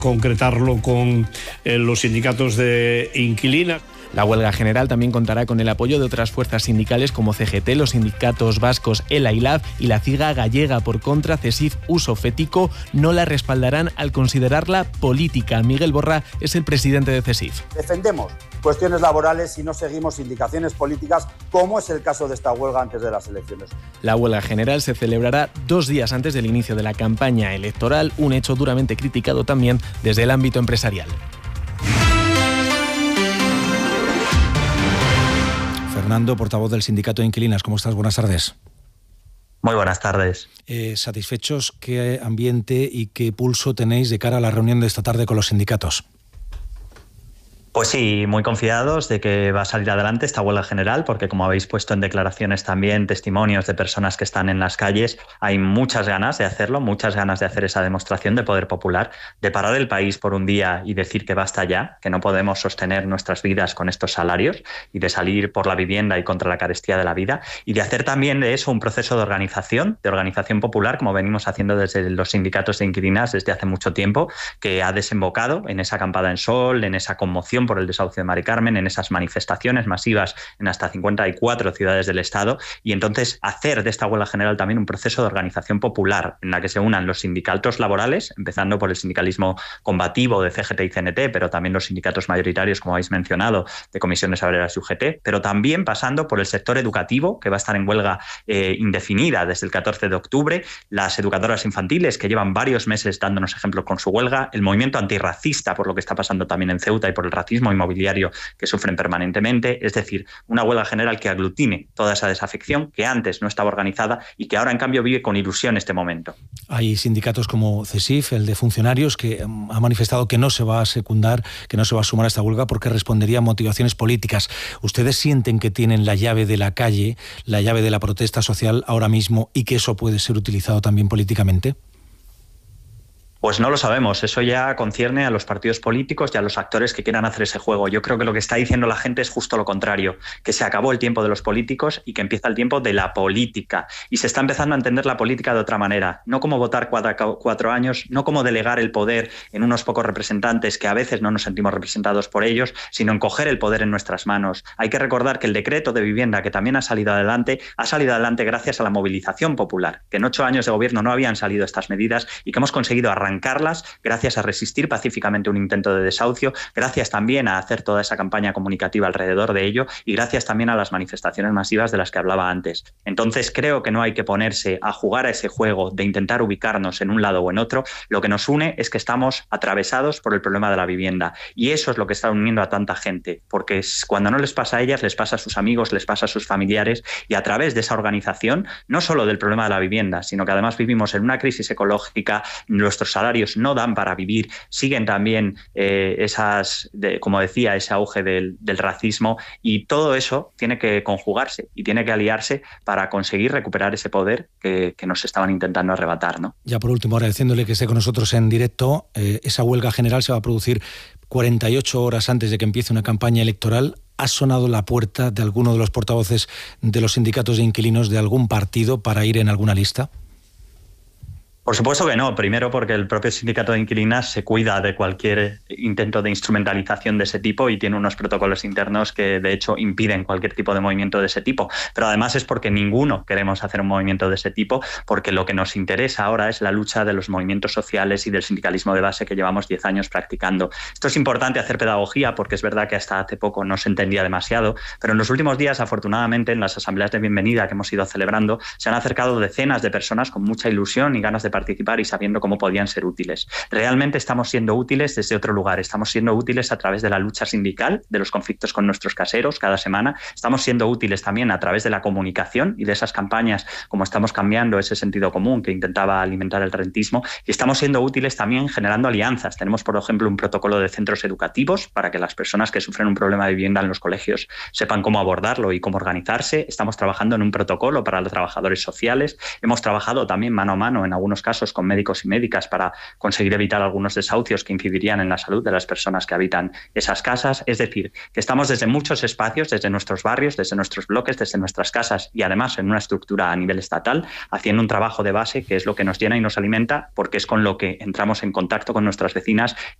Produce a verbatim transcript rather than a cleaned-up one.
concretarlo con eh, los sindicatos de inquilinas. La huelga general también contará con el apoyo de otras fuerzas sindicales como C G T, los sindicatos vascos ELA y LAB y la CIGA gallega. Por contra, CESIF, Uso Fético no la respaldarán al considerarla política. Miguel Borra es el presidente de CESIF. Defendemos cuestiones laborales y no seguimos indicaciones políticas, como es el caso de esta huelga antes de las elecciones. La huelga general se celebrará dos días antes del inicio de la campaña electoral, un hecho duramente criticado también desde el ámbito empresarial. Fernando, portavoz del Sindicato de Inquilinas, ¿cómo estás? Buenas tardes. Muy buenas tardes. Eh, ¿Satisfechos? ¿Qué ambiente y qué pulso tenéis de cara a la reunión de esta tarde con los sindicatos? Pues sí, muy confiados de que va a salir adelante esta huelga general, porque como habéis puesto en declaraciones también, testimonios de personas que están en las calles, hay muchas ganas de hacerlo, muchas ganas de hacer esa demostración de poder popular, de parar el país por un día y decir que basta ya, que no podemos sostener nuestras vidas con estos salarios y de salir por la vivienda y contra la carestía de la vida, y de hacer también de eso un proceso de organización, de organización popular, como venimos haciendo desde los sindicatos de inquilinas desde hace mucho tiempo, que ha desembocado en esa acampada en Sol, en esa conmoción por el desahucio de Mari Carmen, en esas manifestaciones masivas en hasta cincuenta y cuatro ciudades del Estado, y entonces hacer de esta huelga general también un proceso de organización popular en la que se unan los sindicatos laborales, empezando por el sindicalismo combativo de C G T y C N T, pero también los sindicatos mayoritarios, como habéis mencionado, de comisiones obreras y U G T, pero también pasando por el sector educativo, que va a estar en huelga eh, indefinida desde el catorce de octubre, las educadoras infantiles, que llevan varios meses dándonos ejemplos con su huelga, el movimiento antirracista, por lo que está pasando también en Ceuta y por el racismo inmobiliario que sufren permanentemente, es decir, una huelga general que aglutine toda esa desafección que antes no estaba organizada y que ahora en cambio vive con ilusión este momento. Hay sindicatos como CESIF, el de funcionarios, que ha manifestado que no se va a secundar, que no se va a sumar a esta huelga porque respondería a motivaciones políticas. ¿Ustedes sienten que tienen la llave de la calle, la llave de la protesta social ahora mismo y que eso puede ser utilizado también políticamente? Pues no lo sabemos, eso ya concierne a los partidos políticos y a los actores que quieran hacer ese juego. Yo creo que lo que está diciendo la gente es justo lo contrario, que se acabó el tiempo de los políticos y que empieza el tiempo de la política. Y se está empezando a entender la política de otra manera, no como votar cuatro, cuatro años, no como delegar el poder en unos pocos representantes que a veces no nos sentimos representados por ellos, sino en coger el poder en nuestras manos. Hay que recordar que el decreto de vivienda, que también ha salido adelante, ha salido adelante gracias a la movilización popular, que en ocho años de gobierno no habían salido estas medidas y que hemos conseguido arrancar gracias a resistir pacíficamente un intento de desahucio, gracias también a hacer toda esa campaña comunicativa alrededor de ello y gracias también a las manifestaciones masivas de las que hablaba antes. Entonces creo que no hay que ponerse a jugar a ese juego de intentar ubicarnos en un lado o en otro. Lo que nos une es que estamos atravesados por el problema de la vivienda y eso es lo que está uniendo a tanta gente, porque es, cuando no les pasa a ellas, les pasa a sus amigos, les pasa a sus familiares y a través de esa organización, no solo del problema de la vivienda, sino que además vivimos en una crisis ecológica, nuestros salarios no dan para vivir, siguen también eh, esas, de, como decía, ese auge del, del racismo y todo eso tiene que conjugarse y tiene que aliarse para conseguir recuperar ese poder que, que nos estaban intentando arrebatar, ¿no? Ya por último, agradeciéndole que esté con nosotros en directo, eh, esa huelga general se va a producir cuarenta y ocho horas antes de que empiece una campaña electoral. ¿Ha sonado la puerta de alguno de los portavoces de los sindicatos de inquilinos de algún partido para ir en alguna lista? Por supuesto que no. Primero porque el propio sindicato de inquilinas se cuida de cualquier intento de instrumentalización de ese tipo y tiene unos protocolos internos que de hecho impiden cualquier tipo de movimiento de ese tipo. Pero además es porque ninguno queremos hacer un movimiento de ese tipo, porque lo que nos interesa ahora es la lucha de los movimientos sociales y del sindicalismo de base que llevamos diez años practicando. Esto es importante hacer pedagogía porque es verdad que hasta hace poco no se entendía demasiado, pero en los últimos días, afortunadamente, en las asambleas de bienvenida que hemos ido celebrando, se han acercado decenas de personas con mucha ilusión y ganas de participar y sabiendo cómo podían ser útiles. Realmente estamos siendo útiles desde otro lugar, estamos siendo útiles a través de la lucha sindical, de los conflictos con nuestros caseros cada semana, estamos siendo útiles también a través de la comunicación y de esas campañas como Estamos Cambiando, ese sentido común que intentaba alimentar el rentismo, y estamos siendo útiles también generando alianzas. Tenemos, por ejemplo, un protocolo de centros educativos para que las personas que sufren un problema de vivienda en los colegios sepan cómo abordarlo y cómo organizarse. Estamos trabajando en un protocolo para los trabajadores sociales, hemos trabajado también mano a mano en algunos algunos casos con médicos y médicas para conseguir evitar algunos desahucios que incidirían en la salud de las personas que habitan esas casas. Es decir, que estamos desde muchos espacios, desde nuestros barrios, desde nuestros bloques, desde nuestras casas y además en una estructura a nivel estatal, haciendo un trabajo de base que es lo que nos llena y nos alimenta, porque es con lo que entramos en contacto con nuestras vecinas